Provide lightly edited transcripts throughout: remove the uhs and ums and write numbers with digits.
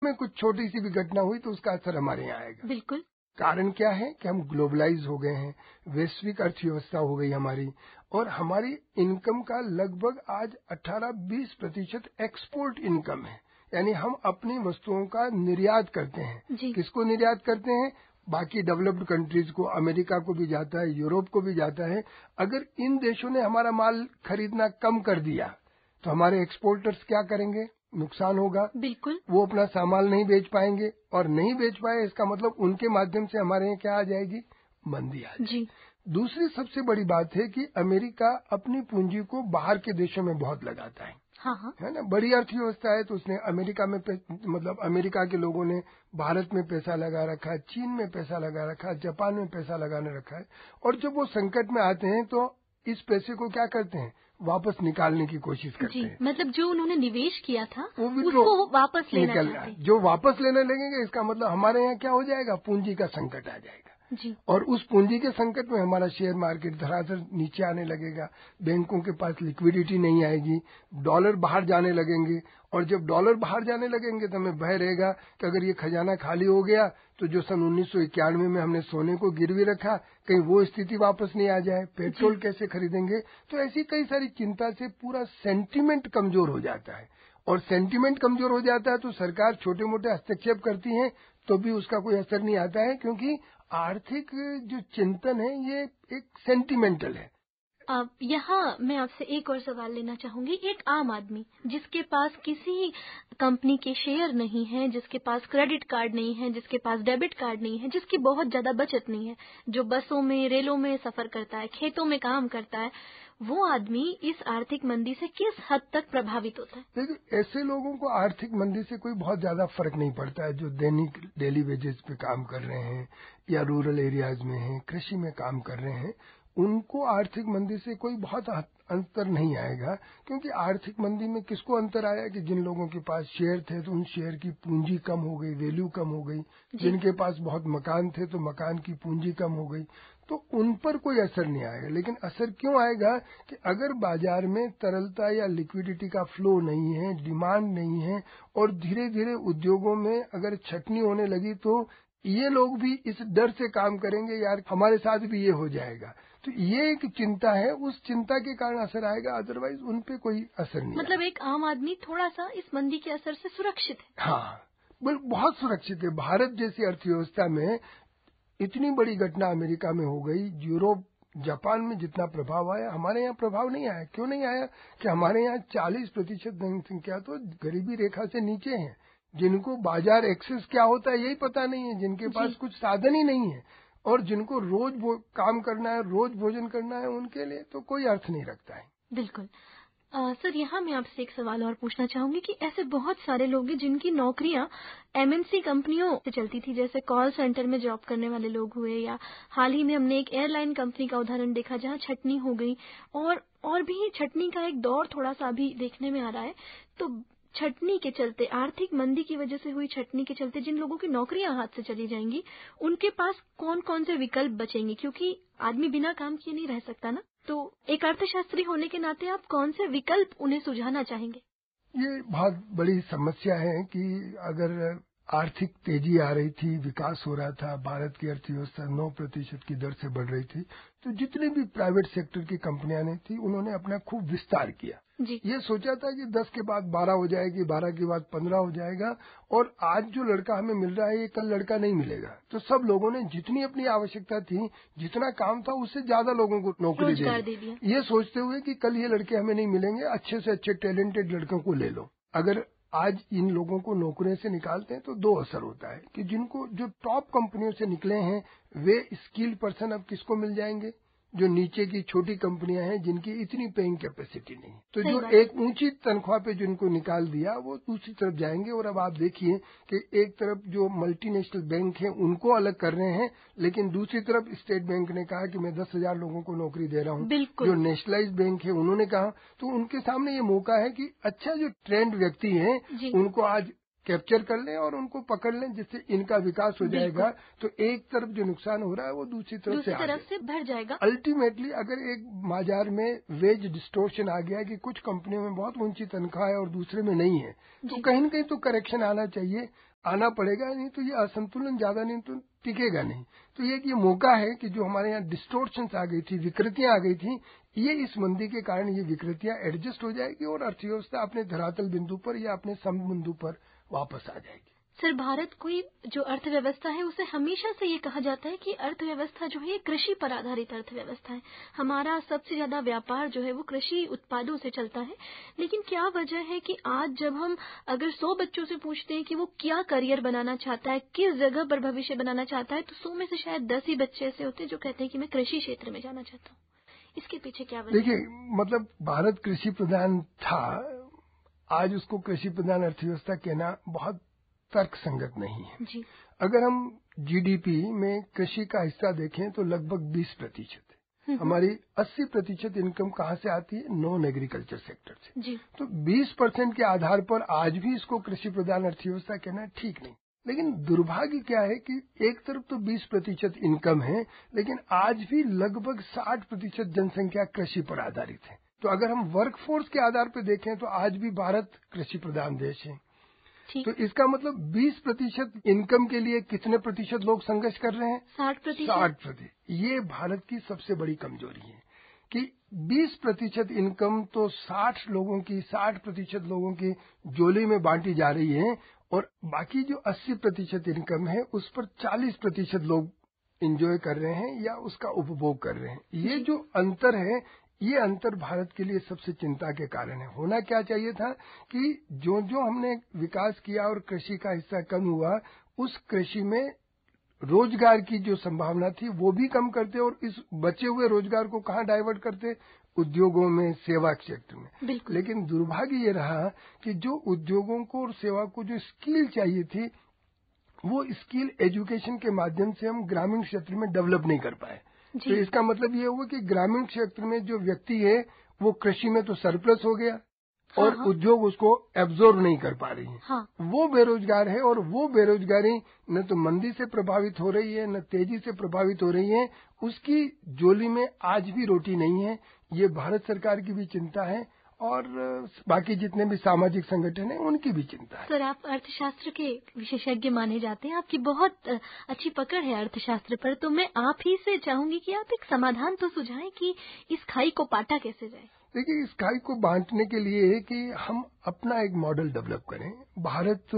में कुछ छोटी सी भी घटना हुई तो उसका असर हमारे यहाँ आएगा। बिल्कुल। कारण क्या है कि हम ग्लोबलाइज हो गए हैं, वैश्विक अर्थव्यवस्था हो गई हमारी, और हमारी इनकम का लगभग आज 18-20% एक्सपोर्ट इनकम है। यानी हम अपनी वस्तुओं का निर्यात करते हैं। किसको निर्यात करते हैं? बाकी डेवलप्ड कंट्रीज को, अमेरिका को भी जाता है, यूरोप को भी जाता है। अगर इन देशों ने हमारा माल खरीदना कम कर दिया तो हमारे एक्सपोर्टर्स क्या करेंगे? नुकसान होगा। बिल्कुल। वो अपना सामान नहीं बेच पाएंगे, और नहीं बेच पाए इसका मतलब उनके माध्यम से हमारे यहाँ क्या आ जाएगी? मंदी आ जाएगी। दूसरी सबसे बड़ी बात है कि अमेरिका अपनी पूंजी को बाहर के देशों में बहुत लगाता है। हाँ। है ना, बड़ी अर्थव्यवस्था है तो उसने अमेरिका में मतलब अमेरिका के लोगों ने भारत में पैसा लगा रखा है, चीन में पैसा लगा रखा है, जापान में पैसा लगाने रखा है। और जब वो संकट में आते हैं तो इस पैसे को क्या करते हैं? वापस निकालने की कोशिश करते हैं। मतलब जो उन्होंने निवेश किया था उसको वापस लेना चाहते हैं। जो वापस लेने लगेंगे इसका मतलब हमारे यहाँ क्या हो जाएगा? पूंजी का संकट आ जाएगा। और उस पूंजी के संकट में हमारा शेयर मार्केट धड़ाधड़ नीचे आने लगेगा, बैंकों के पास लिक्विडिटी नहीं आएगी, डॉलर बाहर जाने लगेंगे। और जब डॉलर बाहर जाने लगेंगे तो हमें भय रहेगा कि अगर ये खजाना खाली हो गया तो जो सन 1991 में हमने सोने को गिरवी रखा, कहीं वो स्थिति वापस नहीं आ जाए, पेट्रोल कैसे खरीदेंगे। तो ऐसी कई सारी चिंता से पूरा सेंटीमेंट कमजोर हो जाता है। और सेंटीमेंट कमजोर हो जाता है तो सरकार छोटे मोटे हस्तक्षेप करती है तो भी उसका कोई असर नहीं आता है, क्योंकि आर्थिक जो चिंतन है ये एक सेंटिमेंटल है। अब यहाँ मैं आपसे एक और सवाल लेना चाहूंगी। एक आम आदमी जिसके पास किसी कंपनी के शेयर नहीं है, जिसके पास क्रेडिट कार्ड नहीं है, जिसके पास डेबिट कार्ड नहीं है, जिसकी बहुत ज्यादा बचत नहीं है, जो बसों में, रेलों में सफर करता है, खेतों में काम करता है, वो आदमी इस आर्थिक मंदी से किस हद तक प्रभावित होता है? देखिए, ऐसे लोगों को आर्थिक मंदी से कोई बहुत ज्यादा फर्क नहीं पड़ता है। जो दैनिक डेली वेजेस पे काम कर रहे हैं या रूरल एरियाज में हैं, कृषि में काम कर रहे हैं, उनको आर्थिक मंदी से कोई बहुत अंतर नहीं आएगा। क्योंकि आर्थिक मंदी में किसको अंतर आया कि जिन लोगों के पास शेयर थे तो उन शेयर की पूंजी कम हो गई, वैल्यू कम हो गई। जिनके पास बहुत मकान थे तो मकान की पूंजी कम हो गई, तो उन पर कोई असर नहीं आएगा। लेकिन असर क्यों आएगा कि अगर बाजार में तरलता या लिक्विडिटी का फ्लो नहीं है, डिमांड नहीं है, और धीरे धीरे उद्योगों में अगर छटनी होने लगी तो ये लोग भी इस डर से काम करेंगे, यार हमारे साथ भी ये हो जाएगा। तो ये एक चिंता है, उस चिंता के कारण असर आएगा, अदरवाइज उन पे कोई असर नहीं। मतलब एक आम आदमी थोड़ा सा इस मंदी के असर से सुरक्षित है। हाँ, बहुत सुरक्षित है। भारत जैसी अर्थव्यवस्था में इतनी बड़ी घटना अमेरिका में हो गई, यूरोप, जापान में जितना प्रभाव आया, हमारे यहाँ प्रभाव नहीं आया। क्यों नहीं आया? कि हमारे यहाँ 40% जनसंख्या तो गरीबी रेखा से नीचे है, जिनको बाजार एक्सेस क्या होता है यही पता नहीं है, जिनके पास कुछ साधन ही नहीं है, और जिनको रोज काम करना है, रोज भोजन करना है, उनके लिए तो कोई अर्थ नहीं रखता है। बिल्कुल। सर, यहाँ मैं आपसे एक सवाल और पूछना चाहूंगी कि ऐसे बहुत सारे लोग हैं जिनकी नौकरियां एमएनसी कंपनियों से चलती थी, जैसे कॉल सेंटर में जॉब करने वाले लोग हुए, या हाल ही में हमने एक एयरलाइन कंपनी का उदाहरण देखा जहां छटनी हो गई, और भी छटनी का एक दौर थोड़ा सा अभी देखने में आ रहा है। तो छटनी के चलते, आर्थिक मंदी की वजह से हुई छटनी के चलते जिन लोगों की नौकरियां हाथ से चली जाएंगी, उनके पास कौन कौन से विकल्प बचेंगे? क्योंकि आदमी बिना काम किए नहीं रह सकता ना। तो एक अर्थशास्त्री होने के नाते आप कौन से विकल्प उन्हें सुझाना चाहेंगे? ये बहुत बड़ी समस्या है कि अगर आर्थिक तेजी आ रही थी, विकास हो रहा था, भारत की अर्थव्यवस्था 9% की दर से बढ़ रही थी, तो जितनी भी प्राइवेट सेक्टर की कंपनियां ने थी, उन्होंने अपना खूब विस्तार किया। ये सोचा था कि 10 के बाद 12 हो जाएगी, 12 के बाद 15 हो जाएगा, और आज जो लड़का हमें मिल रहा है ये कल लड़का नहीं मिलेगा। तो सब लोगों ने जितनी अपनी आवश्यकता थी, जितना काम था, उससे ज्यादा लोगों को नौकरी दे दी, ये सोचते हुए कि कल ये लड़के हमें नहीं मिलेंगे, अच्छे से अच्छे टैलेंटेड लड़कों को ले लो। अगर आज इन लोगों को नौकरियों से निकालते हैं तो दो असर होता है कि जिनको जो टॉप कंपनियों से निकले हैं वे स्किल्ड पर्सन अब किसको मिल जाएंगे? जो नीचे की छोटी कंपनियां हैं जिनकी इतनी पेइंग कैपेसिटी नहीं, तो जो एक ऊंची तनख्वाह पे जिनको निकाल दिया वो दूसरी तरफ जाएंगे। और अब आप देखिए कि एक तरफ जो मल्टीनेशनल बैंक हैं उनको अलग कर रहे हैं, लेकिन दूसरी तरफ स्टेट बैंक ने कहा कि मैं 10,000 लोगों को नौकरी दे रहा हूँ। जो नेशनलाइज बैंक है उन्होंने कहा, तो उनके सामने ये मौका है कि अच्छा जो ट्रेंड व्यक्ति है उनको आज कैप्चर कर लें और उनको पकड़ लें, जिससे इनका विकास हो जाएगा। तो एक तरफ जो नुकसान हो रहा है वो दूसरी तरफ से बढ़ जाएगा। अल्टीमेटली अगर एक बाजार में वेज डिस्टोर्शन आ गया कि कुछ कंपनियों में बहुत ऊंची तनख्वाह है और दूसरे में नहीं है, तो कहीं न कहीं तो करेक्शन आना चाहिए, आना पड़ेगा, नहीं तो ये असंतुलन ज्यादा नहीं तो टिकेगा नहीं। तो ये मौका है कि जो हमारे यहाँ डिस्टोर्शंस आ गई थी, विकृतियां आ गई थी, ये इस मंदी के कारण ये विकृतियां एडजस्ट हो जाएगी और अर्थव्यवस्था अपने धरातल बिंदु पर या अपने सम बिंदु पर वापस आ जाएगी। सर, भारत की जो अर्थव्यवस्था है उसे हमेशा से ये कहा जाता है कि अर्थव्यवस्था जो है कृषि पर आधारित अर्थव्यवस्था है। हमारा सबसे ज्यादा व्यापार जो है वो कृषि उत्पादों से चलता है। लेकिन क्या वजह है कि आज जब हम अगर 100 बच्चों से पूछते हैं कि वो क्या करियर बनाना चाहता है, किस जगह पर भविष्य बनाना चाहता है, तो 100 में से शायद 10 ही बच्चे ऐसे होते हैं जो कहते हैं कि मैं कृषि क्षेत्र में जाना चाहता हूँ। इसके पीछे क्या वजह? देखिए, मतलब भारत कृषि प्रधान था, आज उसको कृषि प्रधान अर्थव्यवस्था कहना बहुत तर्क संगत नहीं है जी। अगर हम जीडीपी में कृषि का हिस्सा देखें तो लगभग 20% है। हमारी 80% इनकम कहाँ से आती है? नॉन एग्रीकल्चर सेक्टर से जी। तो 20% के आधार पर आज भी इसको कृषि प्रधान अर्थव्यवस्था कहना ठीक नहीं। लेकिन दुर्भाग्य क्या है कि एक तरफ तो 20% इनकम है, लेकिन आज भी लगभग 60% जनसंख्या कृषि पर आधारित है। तो अगर हम वर्कफोर्स के आधार पर देखें तो आज भी भारत कृषि प्रधान देश है। तो इसका मतलब 20% इनकम के लिए कितने प्रतिशत लोग संघर्ष कर रहे हैं? 60%। ये भारत की सबसे बड़ी कमजोरी है कि 20% इनकम तो 60% लोगों की झोली में बांटी जा रही है और बाकी जो 80% इनकम है उस पर 40% लोग एंजॉय कर रहे हैं या उसका उपभोग कर रहे हैं। ये जो अंतर है, ये अंतर भारत के लिए सबसे चिंता के कारण है। होना क्या चाहिए था कि जो जो हमने विकास किया और कृषि का हिस्सा कम हुआ, उस कृषि में रोजगार की जो संभावना थी वो भी कम करते और इस बचे हुए रोजगार को कहाँ डाइवर्ट करते? उद्योगों में, सेवा क्षेत्र में। लेकिन दुर्भाग्य ये रहा कि जो उद्योगों को और सेवा को जो स्किल चाहिए थी, वो स्किल एजुकेशन के माध्यम से हम ग्रामीण क्षेत्र में डेवलप नहीं कर पाए। तो इसका मतलब ये हुआ कि ग्रामीण क्षेत्र में जो व्यक्ति है वो कृषि में तो सरप्लस हो गया और उद्योग उसको एब्जॉर्ब नहीं कर पा रही है। वो बेरोजगार है और वो बेरोजगारी न तो मंदी से प्रभावित हो रही है, न तेजी से प्रभावित हो रही है। उसकी झोली में आज भी रोटी नहीं है। ये भारत सरकार की भी चिंता है और बाकी जितने भी सामाजिक संगठन हैं उनकी भी चिंता है। सर, आप अर्थशास्त्र के विशेषज्ञ माने जाते हैं, आपकी बहुत अच्छी पकड़ है अर्थशास्त्र पर। तो मैं आप ही से चाहूंगी कि आप एक समाधान तो सुझाएं कि इस खाई को पाटा कैसे जाए। देखिए, इस खाई को बांटने के लिए कि हम अपना एक मॉडल डेवलप करें। भारत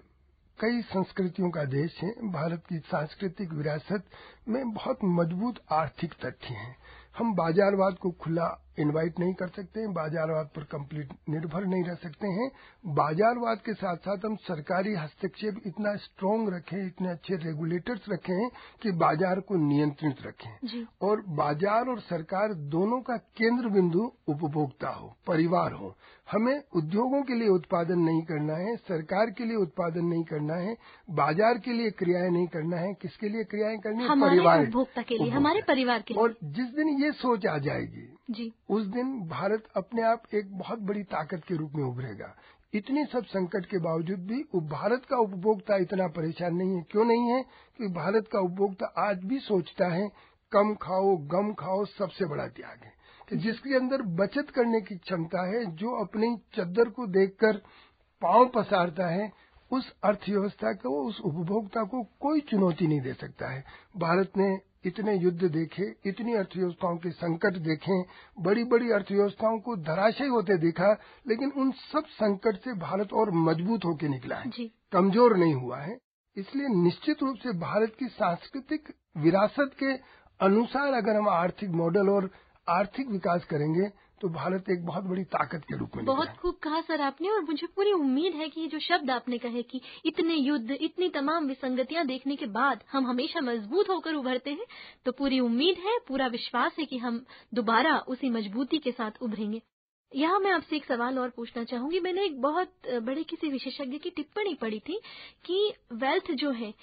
कई संस्कृतियों का देश है। भारत की सांस्कृतिक विरासत में बहुत मजबूत आर्थिक तथ्य हैं। हम बाजारवाद को खुला इनवाइट नहीं कर सकते हैं, बाजारवाद पर कंप्लीट निर्भर नहीं रह सकते हैं। बाजारवाद के साथ साथ हम सरकारी हस्तक्षेप इतना स्ट्रांग रखें, इतने अच्छे रेगुलेटर्स रखें कि बाजार को नियंत्रित रखें। और बाजार और सरकार दोनों का केंद्र बिंदु उपभोक्ता हो, परिवार हो। हमें उद्योगों के लिए उत्पादन नहीं करना है, सरकार के लिए उत्पादन नहीं करना है, बाजार के लिए क्रियाएं नहीं करना है। किसके लिए क्रियाएं करनी है? परिवार, उपभोक्ता के लिए, हमारे परिवार के लिए। और जिस दिन ये सोच आ जाएगी जी, उस दिन भारत अपने आप एक बहुत बड़ी ताकत के रूप में उभरेगा। इतनी सब संकट के बावजूद भी भारत का उपभोक्ता इतना परेशान नहीं है। क्यों नहीं है? कि भारत का उपभोक्ता आज भी सोचता है कम खाओ, गम खाओ, सबसे बड़ा त्याग है। कि जिसके अंदर बचत करने की क्षमता है, जो अपनी चद्दर को देखकर पांव पसारता है, उस अर्थव्यवस्था को, उस उपभोक्ता को कोई चुनौती नहीं दे सकता है। भारत ने इतने युद्ध देखे, इतनी अर्थव्यवस्थाओं के संकट देखे, बड़ी बड़ी अर्थव्यवस्थाओं को धराशायी होते देखा, लेकिन उन सब संकट से भारत और मजबूत होकर निकला है, कमजोर नहीं हुआ है। इसलिए निश्चित रूप से भारत की सांस्कृतिक विरासत के अनुसार अगर हम आर्थिक मॉडल और आर्थिक विकास करेंगे तो भारत एक बहुत बड़ी ताकत के रूप में बहुत खूब कहा सर आपने। और मुझे पूरी उम्मीद है कि ये जो शब्द आपने कहे कि इतने युद्ध, इतनी तमाम विसंगतियां देखने के बाद हम हमेशा मजबूत होकर उभरते हैं, तो पूरी उम्मीद है, पूरा विश्वास है कि हम दोबारा उसी मजबूती के साथ उभरेंगे। यहाँ मैं आपसे एक सवाल और पूछना चाहूंगी। मैंने एक बहुत बड़े किसी विशेषज्ञ की टिप्पणी पढ़ी थी कि वेल्थ जो है,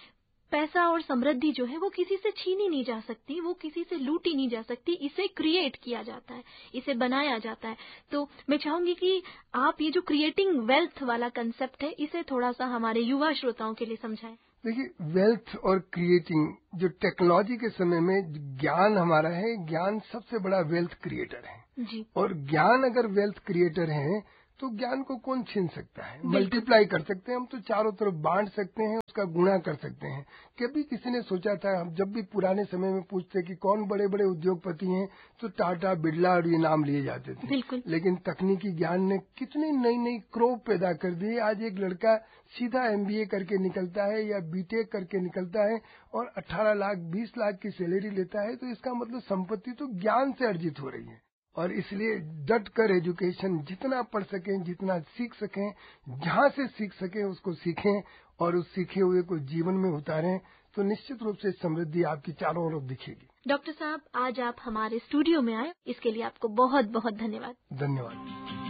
पैसा और समृद्धि जो है वो किसी से छीनी नहीं जा सकती, वो किसी से लूटी नहीं जा सकती, इसे क्रिएट किया जाता है, इसे बनाया जाता है। तो मैं चाहूंगी कि आप ये जो क्रिएटिंग वेल्थ वाला कंसेप्ट है इसे थोड़ा सा हमारे युवा श्रोताओं के लिए समझाएं। देखिए, वेल्थ और क्रिएटिंग, जो टेक्नोलॉजी के समय में ज्ञान हमारा है, ज्ञान सबसे बड़ा वेल्थ क्रिएटर है जी। और ज्ञान अगर वेल्थ क्रिएटर है तो ज्ञान को कौन छीन सकता है। मल्टीप्लाई कर सकते हैं हम, तो चारों तरफ बांट सकते हैं, उसका गुणा कर सकते हैं। कभी किसी ने सोचा था, हम जब भी पुराने समय में पूछते कि कौन बड़े बड़े उद्योगपति हैं, तो टाटा, बिरला और ये नाम लिए जाते थे। बिल्कुल। लेकिन तकनीकी ज्ञान ने कितनी नई नई क्रोप पैदा कर दी। आज एक लड़का सीधा MBA करके निकलता है या BTech करके निकलता है और 18 लाख 20 लाख की सैलरी लेता है, तो इसका मतलब संपत्ति तो ज्ञान से अर्जित हो रही है। और इसलिए डट कर एजुकेशन, जितना पढ़ सकें, जितना सीख सकें, जहां से सीख सकें उसको सीखें और उस सीखे हुए को जीवन में उतारें, तो निश्चित रूप से समृद्धि आपकी चारों ओर दिखेगी। डॉक्टर साहब, आज आप हमारे स्टूडियो में आए, इसके लिए आपको बहुत बहुत धन्यवाद। धन्यवाद।